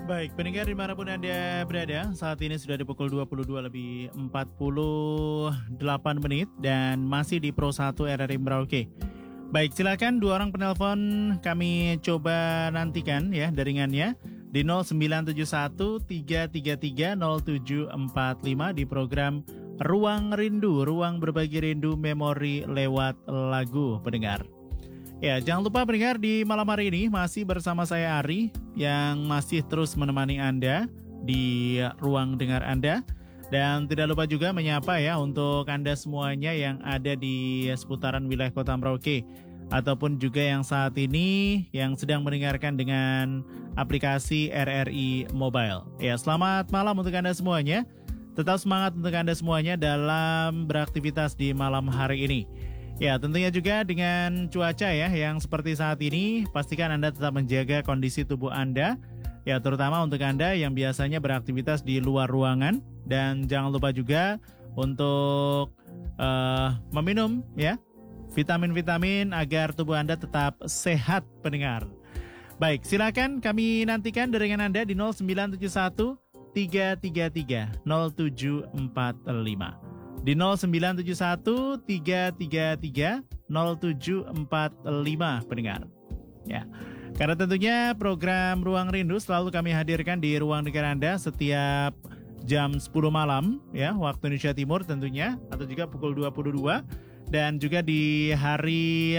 Baik, pendengar dimanapun Anda berada, saat ini sudah di pukul 22 lebih 48 menit dan masih di Pro 1 RRI Merauke. Baik, silakan dua orang penelpon kami coba nantikan ya jaringannya di 0971 333 0745 di program Ruang Rindu, Ruang Berbagi Rindu Memori lewat lagu pendengar. Ya, jangan lupa pendengar di malam hari ini masih bersama saya Ari yang masih terus menemani Anda di ruang dengar Anda. Dan tidak lupa juga menyapa ya untuk Anda semuanya yang ada di seputaran wilayah Kota Merauke ataupun juga yang saat ini yang sedang mendengarkan dengan aplikasi RRI Mobile. Ya, selamat malam untuk Anda semuanya. Tetap semangat untuk Anda semuanya dalam beraktivitas di malam hari ini. Ya, tentunya juga dengan cuaca ya yang seperti saat ini, pastikan Anda tetap menjaga kondisi tubuh Anda. Ya, terutama untuk Anda yang biasanya beraktivitas di luar ruangan. Dan jangan lupa juga untuk meminum ya vitamin-vitamin agar tubuh Anda tetap sehat pendengar. Baik, silakan kami nantikan jaringan Anda di 0971 333 0745. Di 0971 333 0745 pendengar. Ya. Karena tentunya program Ruang Rindu selalu kami hadirkan di ruang dengar Anda setiap jam 10 malam ya, waktu Indonesia Timur tentunya, atau juga pukul 22 dan juga di hari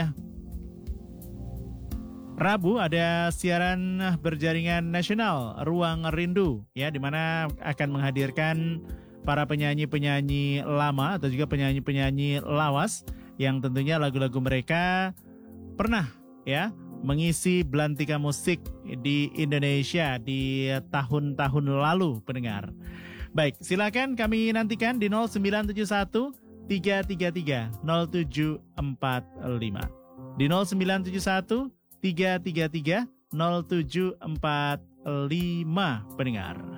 Rabu ada siaran berjaringan nasional Ruang Rindu ya, di mana akan menghadirkan para penyanyi-penyanyi lama atau juga penyanyi-penyanyi lawas yang tentunya lagu-lagu mereka pernah ya mengisi belantika musik di Indonesia di tahun-tahun lalu pendengar. Baik, silakan kami nantikan di 0971 333 0745. Di 0971 333 0745 pendengar.